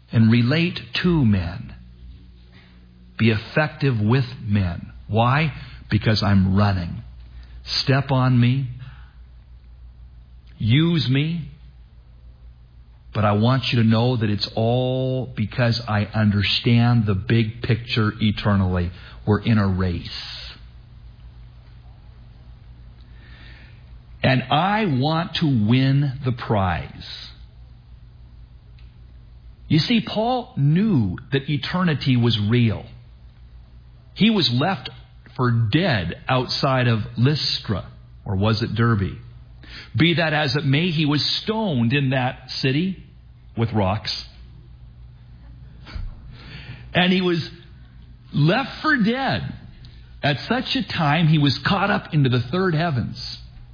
and relate to men. Be effective with men. Why? Because I'm running. Step on me. Use me. But I want you to know that it's all because I understand the big picture eternally. We're in a race. And I want to win the prize. You see, Paul knew that eternity was real. He was left for dead outside of Lystra, or was it Derbe? Be that as it may, he was stoned in that city with rocks. And he was left for dead. At such a time, he was caught up into the third heavens.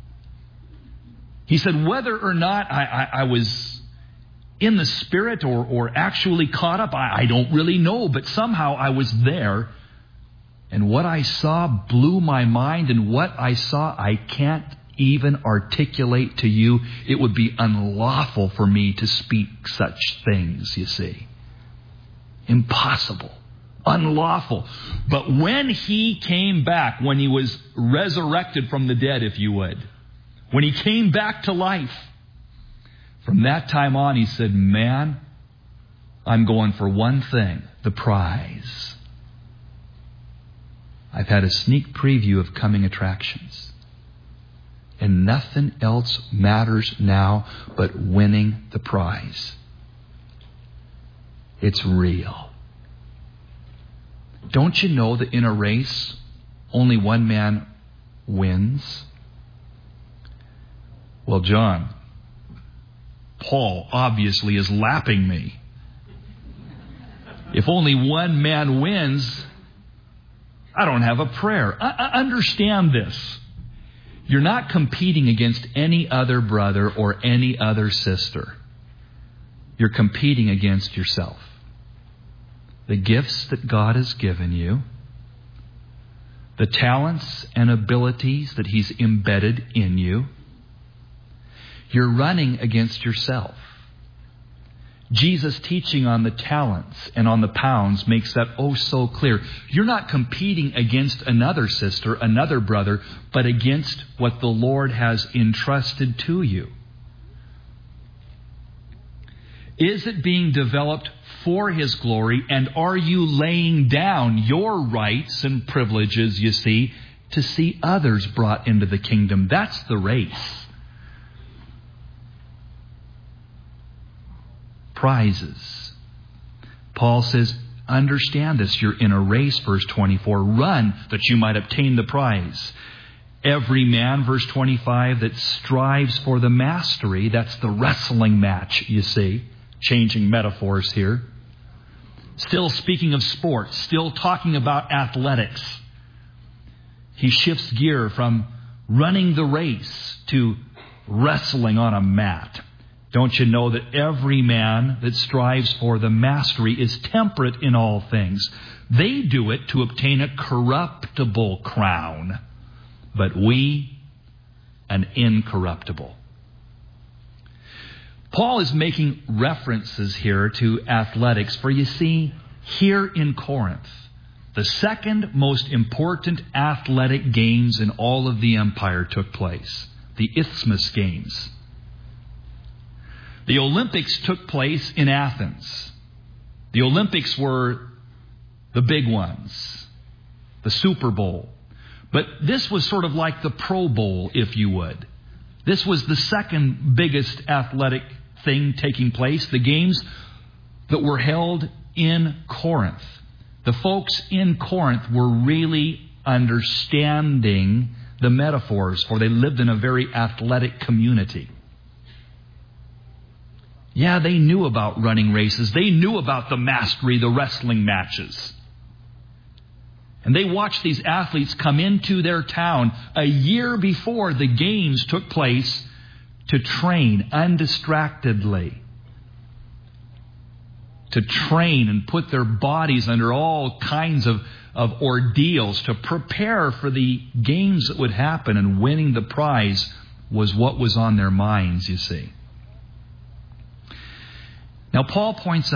He said, whether or not I was in the Spirit or actually caught up, I don't really know, but somehow I was there. And what I saw blew my mind, and what I saw I can't even articulate to you. It would be unlawful for me to speak such things, you see. Impossible. Unlawful. But when he came back, when he was resurrected from the dead, if you would, when he came back to life, from that time on he said, man, I'm going for one thing, the prize. I've had a sneak preview of coming attractions. And nothing else matters now but winning the prize. It's real. Don't you know that in a race, only one man wins? Well, John, Paul obviously is lapping me. If only one man wins, I don't have a prayer. Understand this. You're not competing against any other brother or any other sister. You're competing against yourself. The gifts that God has given you, the talents and abilities that He's embedded in you, you're running against yourself. Jesus' teaching on the talents and on the pounds makes that oh so clear. You're not competing against another sister, another brother, but against what the Lord has entrusted to you. Is it being developed for His glory, and are you laying down your rights and privileges, you see, to see others brought into the kingdom? That's the race. Prizes. Paul says, understand this. You're in a race, verse 24. Run that you might obtain the prize. Every man, verse 25, that strives for the mastery, that's the wrestling match, you see. Changing metaphors here. Still speaking of sports, still talking about athletics. He shifts gear from running the race to wrestling on a mat. Don't you know that every man that strives for the mastery is temperate in all things? They do it to obtain a corruptible crown, but we an incorruptible. Paul is making references here to athletics, for you see, here in Corinth, the second most important athletic games in all of the empire took place, the Isthmus Games. The Olympics took place in Athens. The Olympics were the big ones, the Super Bowl. But this was sort of like the Pro Bowl, if you would. This was the second biggest athletic thing taking place, the games that were held in Corinth. The folks in Corinth were really understanding the metaphors, for they lived in a very athletic community. Yeah, they knew about running races. They knew about the mastery, the wrestling matches. And they watched these athletes come into their town a year before the games took place to train undistractedly. To train and put their bodies under all kinds of ordeals to prepare for the games that would happen, and winning the prize was what was on their minds, you see. Now, Paul points out